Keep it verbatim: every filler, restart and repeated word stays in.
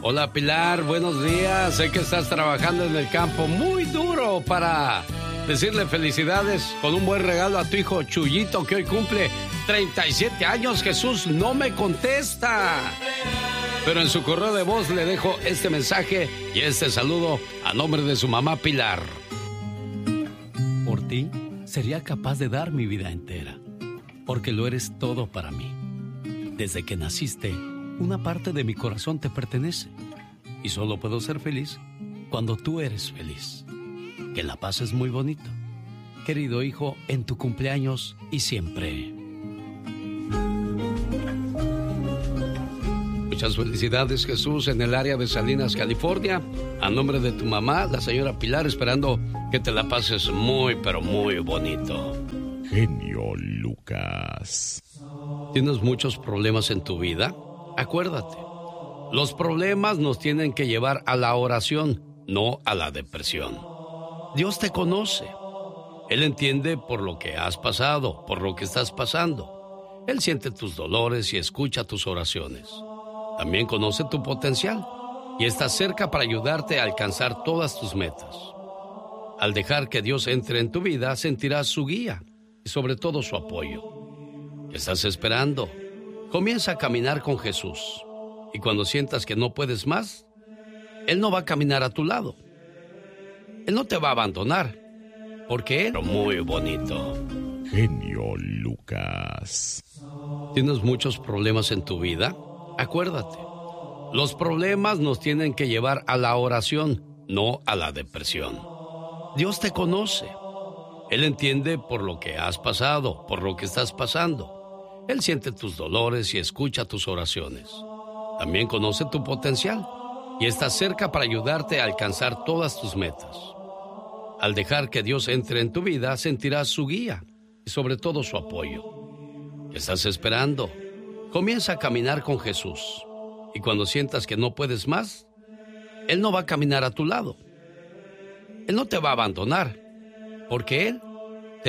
Hola Pilar, buenos días. Sé que estás trabajando en el campo muy duro para decirle felicidades con un buen regalo a tu hijo Chuyito, que hoy cumple treinta y siete años. Jesús no me contesta, pero en su correo de voz le dejo este mensaje y este saludo a nombre de su mamá Pilar. Por ti sería capaz de dar mi vida entera, porque lo eres todo para mí. Desde que naciste, una parte de mi corazón te pertenece y solo puedo ser feliz cuando tú eres feliz. Que la pases muy bonito, querido hijo, en tu cumpleaños y siempre. Muchas felicidades, Jesús, en el área de Salinas, California. A nombre de tu mamá, la señora Pilar, esperando que te la pases muy, pero muy bonito. Genio Lucas. ¿Tienes muchos problemas en tu vida? Acuérdate, los problemas nos tienen que llevar a la oración, no a la depresión. Dios te conoce. Él entiende por lo que has pasado, por lo que estás pasando. Él siente tus dolores y escucha tus oraciones. También conoce tu potencial y está cerca para ayudarte a alcanzar todas tus metas. Al dejar que Dios entre en tu vida, sentirás su guía y sobre todo su apoyo. ¿Qué estás esperando? Comienza a caminar con Jesús. Y cuando sientas que no puedes más, Él no va a caminar a tu lado. Él no te va a abandonar, porque Él es muy bonito. Genio Lucas. ¿Tienes muchos problemas en tu vida? Acuérdate, los problemas nos tienen que llevar a la oración, no a la depresión. Dios te conoce. Él entiende por lo que has pasado, por lo que estás pasando. Él siente tus dolores y escucha tus oraciones. También conoce tu potencial y está cerca para ayudarte a alcanzar todas tus metas. Al dejar que Dios entre en tu vida, sentirás su guía y sobre todo su apoyo. ¿Qué estás esperando? Comienza a caminar con Jesús. Y cuando sientas que no puedes más, Él no va a caminar a tu lado. Él no te va a abandonar, porque Él